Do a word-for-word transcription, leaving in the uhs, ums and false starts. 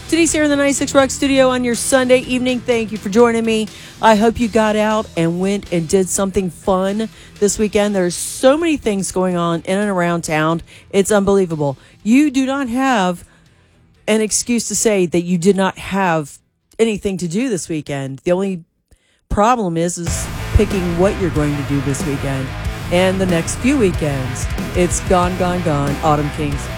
Denise here in the ninety-six Rock Studio on your Sunday evening. Thank you for joining me. I hope you got out and went and did something fun this weekend. There's so many things going on in and around town. It's unbelievable. You do not have an excuse to say that you did not have anything to do this weekend. The only problem is, is picking what you're going to do this weekend and the next few weekends. It's gone, gone, gone. Autumn Kings.